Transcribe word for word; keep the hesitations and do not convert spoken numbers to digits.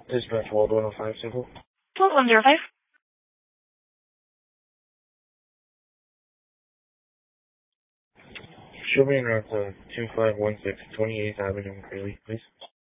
Dispatch Wald one oh five, simple. Wald one oh five. Show me around uh, two five one six twenty-eighth Avenue in Greeley, please.